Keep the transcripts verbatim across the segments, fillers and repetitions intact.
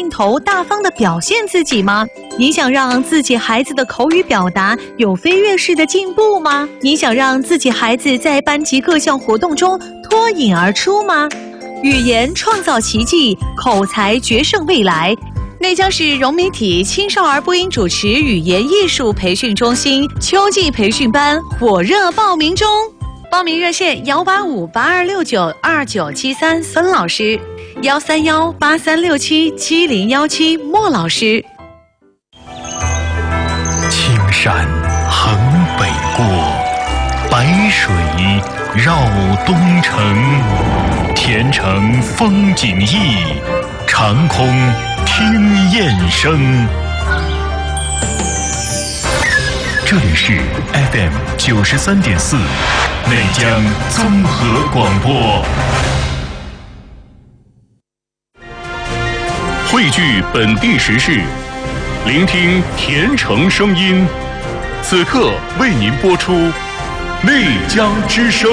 镜头大方地表现自己吗？你想让自己孩子的口语表达有飞跃式的进步吗？你想让自己孩子在班级各项活动中脱颖而出吗？语言创造奇迹，口才决胜未来。内江市融媒体青少儿播音主持语言艺术培训中心秋季培训班火热报名中，报名热线幺八五八二六九二九七三孙老师，幺三幺八三六七七零幺七莫老师。 青山横北过，白水绕东城，前程风景异，长空听雁声。这里是 F M 九十三点四内江综合广播，汇聚本地时事，聆听甜城声音。此刻为您播出内江之声。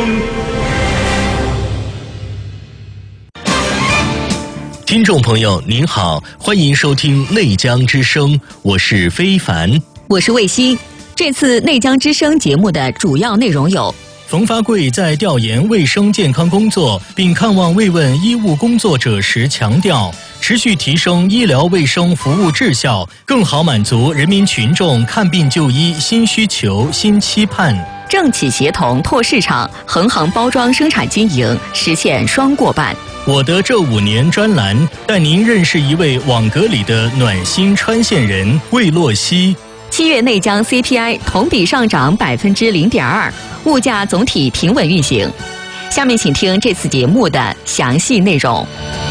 听众朋友您好，欢迎收听内江之声，我是非凡， 我是卫西。这次内江之声节目的主要内容有： 冯发贵在调研卫生健康工作并看望慰问医务工作者时强调，持续提升医疗卫生服务质效，更好满足人民群众看病就医新需求新期盼。 政企协同拓市场，横行包装生产经营实现双过半。 我的这五年专栏带您认识一位网格里的暖心川县人魏洛西。 七月内江 C P I 同比上涨百分之零点二，物价总体平稳运行。下面请听这次节目的详细内容。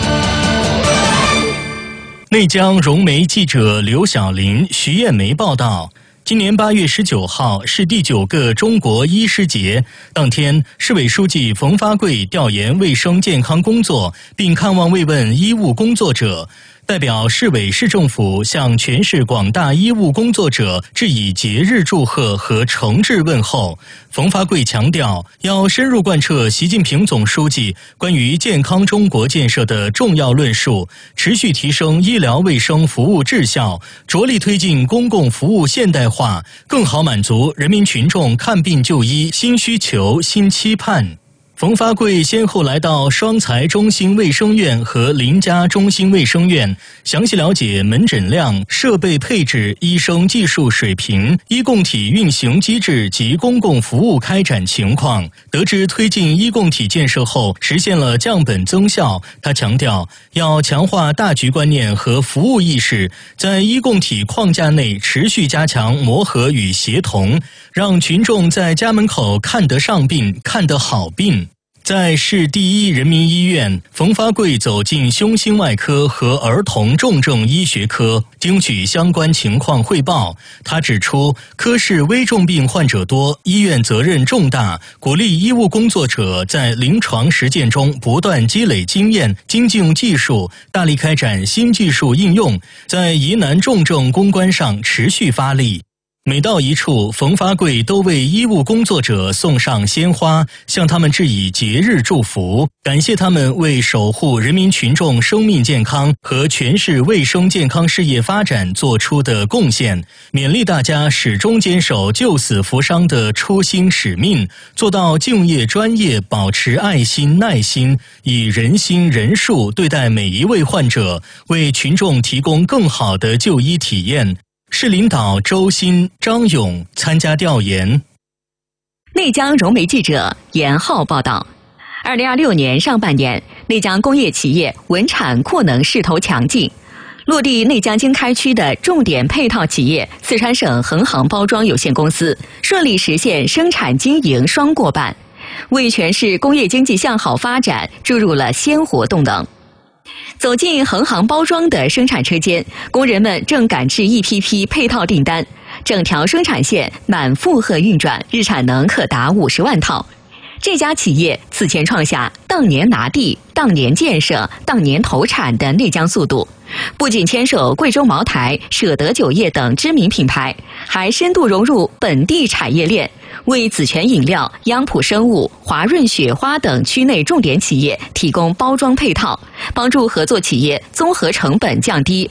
内江融媒记者刘晓林、徐艳梅报道。今年八月十九号是第九个中国医师节，当天，市委书记冯发贵调研卫生健康工作，并看望慰问医务工作者。代表市委市政府向全市广大医务工作者致以节日祝贺和诚挚问候。冯发贵强调，要深入贯彻习近平总书记关于健康中国建设的重要论述，持续提升医疗卫生服务质效，着力推进公共服务现代化，更好满足人民群众看病就医新需求新期盼。冯发贵先后来到双财中心卫生院和林家中心卫生院，详细了解门诊量、设备配置、医生技术水平、医共体运行机制及公共服务开展情况。得知推进医共体建设后实现了降本增效，他强调要强化大局观念和服务意识，在医共体框架内持续加强磨合与协同，让群众在家门口看得上病、看得好病。在市第一人民医院，冯发贵走进胸心外科和儿童重症医学科，听取相关情况汇报。他指出，科室危重病患者多，医院责任重大，鼓励医务工作者在临床实践中不断积累经验、精进技术，大力开展新技术应用，在疑难重症攻关上持续发力。每到一处，冯发贵都为医务工作者送上鲜花，向他们致以节日祝福，感谢他们为守护人民群众生命健康和全市卫生健康事业发展做出的贡献，勉励大家始终坚守救死扶伤的初心使命，做到敬业专业，保持爱心耐心，以人心人术对待每一位患者，为群众提供更好的就医体验。市领导周鑫、张勇参加调研。 内江融媒记者严浩报道。二零二六年上半年，内江工业企业稳产扩能势头强劲。落地内江经开区的重点配套企业四川省恒行包装有限公司顺利实现生产经营双过半，为全市工业经济向好发展注入了鲜活动能。走进恒行包装的生产车间，工人们正赶制一批批配套订单，整条生产线满负荷运转，日产能可达五十万套。这家企业此前创下当年拿地、当年建设、当年投产的内江速度，不仅牵手贵州茅台、舍得酒业等知名品牌，还深度融入本地产业链，为紫泉饮料、央普生物、华润雪花等区内重点企业提供包装配套，帮助合作企业综合成本降低